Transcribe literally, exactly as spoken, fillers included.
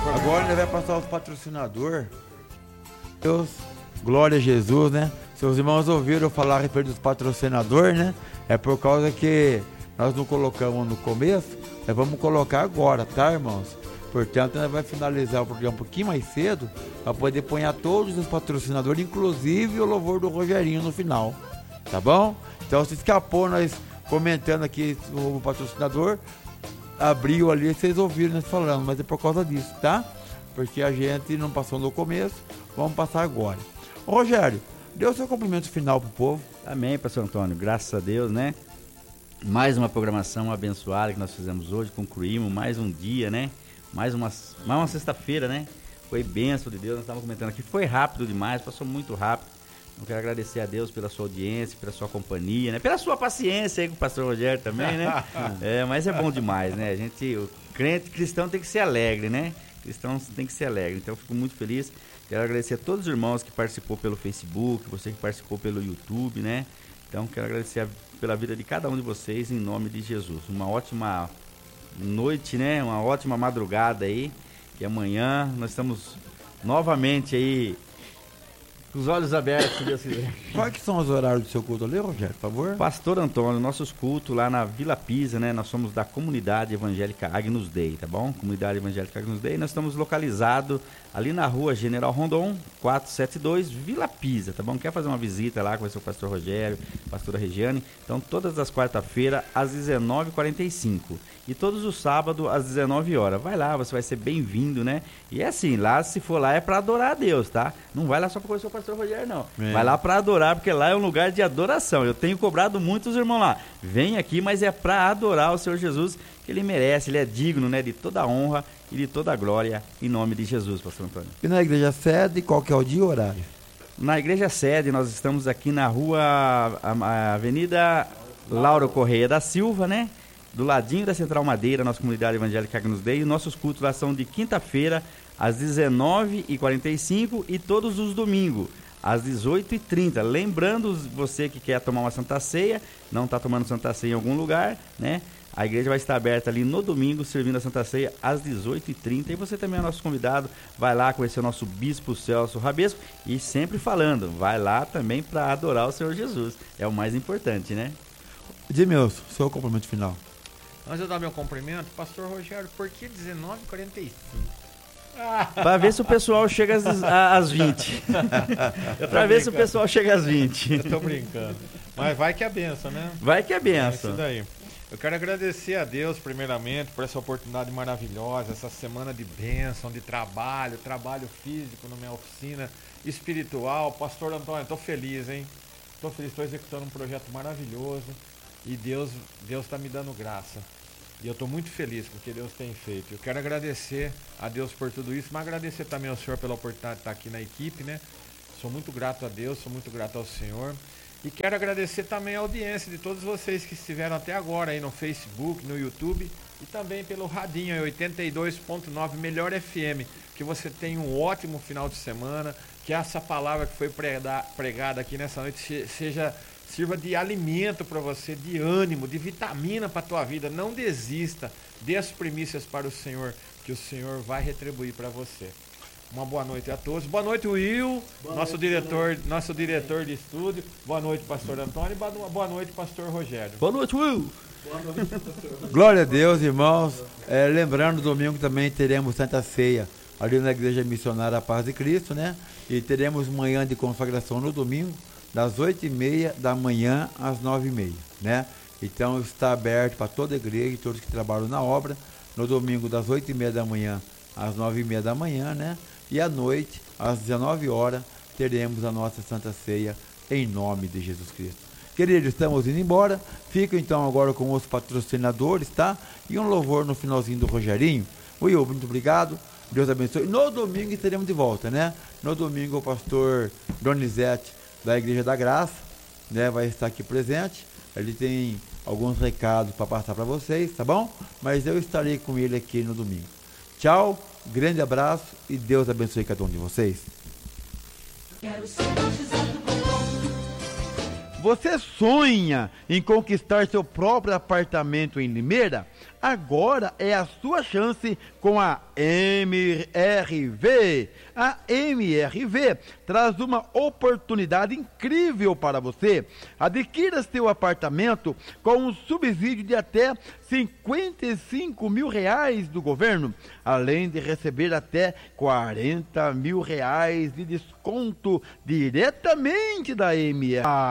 Agora ele vai passar os patrocinadores. Deus, glória a Jesus, né? Seus irmãos ouviram falar a respeito dos patrocinadores, né? É por causa que nós não colocamos no começo, nós vamos colocar agora, tá, irmãos? Portanto, nós vamos finalizar o programa um pouquinho mais cedo para poder pôr todos os patrocinadores, inclusive o louvor do Rogerinho no final, tá bom? Então, se escapou nós comentando aqui o patrocinador, abriu ali, vocês ouviram nós falando, mas é por causa disso, tá? Porque a gente não passou no começo, vamos passar agora. Ô, Rogério, dê o seu cumprimento final pro povo. Amém, pastor Antônio, graças a Deus, né? Mais uma programação abençoada que nós fizemos hoje, concluímos mais um dia, né? Mais uma, mais uma sexta-feira, né? Foi bênção de Deus, nós estávamos comentando aqui, foi rápido demais, passou muito rápido. Eu quero agradecer a Deus pela sua audiência, pela sua companhia, né? Pela sua paciência aí com o pastor Rogério também, né? É, mas é bom demais, né? A gente, o crente cristão tem que ser alegre, né? Cristão tem que ser alegre, então eu fico muito feliz. Quero agradecer a todos os irmãos que participou pelo Facebook, você que participou pelo YouTube, né? Então quero agradecer a, pela vida de cada um de vocês em nome de Jesus. Uma ótima noite, né? Uma ótima madrugada aí. E amanhã nós estamos novamente aí com os olhos abertos, se Deus quiser. Quais que são os horários do seu culto ali, Rogério, por favor? Pastor Antônio, nossos cultos lá na Vila Pisa, né? Nós somos da Comunidade Evangélica Agnus Dei, tá bom? Comunidade Evangélica Agnus Dei. Nós estamos localizados ali na rua General Rondon, quatrocentos e setenta e dois, Vila Pisa, tá bom? Quer fazer uma visita lá, conhecer o pastor Rogério, pastora Regiane? Então, todas as quarta-feiras, às dezenove e quarenta e cinco. E todos os sábados, às dezenove horas. Vai lá, você vai ser bem-vindo, né? E é assim, lá, se for lá, é para adorar a Deus, tá? Não vai lá só para conhecer o pastor Rogério, não. É. Vai lá para adorar, porque lá é um lugar de adoração. Eu tenho cobrado muitos irmãos lá. Vem aqui, mas é para adorar o Senhor Jesus, que Ele merece, Ele é digno, né? De toda a honra e de toda a glória, em nome de Jesus, pastor Antônio. E na igreja sede, qual que é o dia e o horário? Na igreja sede, nós estamos aqui na rua, a, a Avenida Lauro Correia da Silva, né? Do ladinho da Central Madeira, nossa comunidade evangélica Agnus Dei. Nossos cultos lá são de quinta-feira, às dezenove e quarenta e cinco e todos os domingos, às dezoito e trinta. Lembrando você que quer tomar uma Santa Ceia, não está tomando Santa Ceia em algum lugar, né? A igreja vai estar aberta ali no domingo, servindo a Santa Ceia às dezoito e trinta. E você também é nosso convidado, vai lá conhecer o nosso Bispo Celso Rabesco. E sempre falando, vai lá também para adorar o Senhor Jesus. É o mais importante, né? Edmilson, seu cumprimento final. Antes de eu dar meu cumprimento, pastor Rogério, por que dezenove e quarenta e cinco? Para ver se o pessoal chega às, às vinte. Para ver se o pessoal chega às vinte. Eu tô brincando. Mas vai que é benção, né? Vai que é benção. É isso daí. Eu quero agradecer a Deus, primeiramente, por essa oportunidade maravilhosa, essa semana de bênção, de trabalho, trabalho físico na minha oficina, espiritual. Pastor Antônio, tô feliz, hein? Tô feliz, tô executando um projeto maravilhoso e Deus Deus tá me dando graça. E eu estou muito feliz com o que Deus tem feito. Eu quero agradecer a Deus por tudo isso, mas agradecer também ao Senhor pela oportunidade de estar aqui na equipe, né? Sou muito grato a Deus, sou muito grato ao Senhor. E quero agradecer também a audiência de todos vocês que estiveram até agora aí no Facebook, no YouTube e também pelo radinho oitenta e dois ponto nove Melhor F M. Que você tenha um ótimo final de semana, que essa palavra que foi pregada aqui nessa noite seja... sirva de alimento para você, de ânimo, de vitamina para a tua vida. Não desista, dê as primícias para o Senhor, que o Senhor vai retribuir para você. Uma boa noite a todos. Boa noite, Will, boa nosso, noite, diretor, noite. nosso diretor de estúdio. Boa noite, pastor Antônio. E boa noite, pastor Rogério. Boa noite, Will. Boa noite, pastor. Glória a Deus, irmãos. É, lembrando, domingo também teremos Santa Ceia ali na Igreja Missionária Paz de Cristo, né? E teremos manhã de consagração no domingo, das oito e meia da manhã às nove e meia, né? Então está aberto para toda a igreja e todos que trabalham na obra, no domingo das oito e meia da manhã às nove e meia da manhã, né? E à noite, às dezenove horas, teremos a nossa Santa Ceia em nome de Jesus Cristo. Queridos, estamos indo embora, fico então agora com os patrocinadores, tá? E um louvor no finalzinho do Rogerinho. Will, muito obrigado, Deus abençoe. No domingo estaremos de volta, né? No domingo o pastor Donizete da Igreja da Graça, né, vai estar aqui presente. Ele tem alguns recados para passar para vocês, tá bom? Mas eu estarei com ele aqui no domingo. Tchau, grande abraço e Deus abençoe cada um de vocês. Quero ser batizado com Você sonha em conquistar seu próprio apartamento em Limeira? Agora é a sua chance com a M R V. A M R V traz uma oportunidade incrível para você. Adquira seu apartamento com um subsídio de até cinquenta e cinco mil reais do governo, além de receber até quarenta mil reais de desconto diretamente da M R V.